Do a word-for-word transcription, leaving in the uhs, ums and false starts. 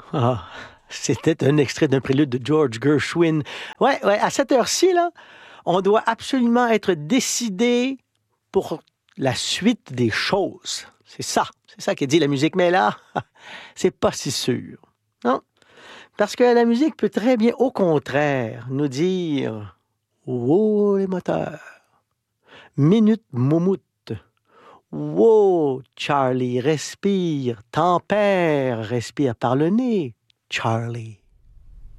Ah, c'était un extrait d'un prélude de George Gershwin. Ouais, ouais, à cette heure-ci, là, on doit absolument être décidé pour la suite des choses. C'est ça, c'est ça qui dit la musique. Mais là, c'est pas si sûr. Non, parce que la musique peut très bien, au contraire, nous dire wow, les moteurs, minute moumoute. Wow, Charlie, respire, tempère, respire par le nez, Charlie.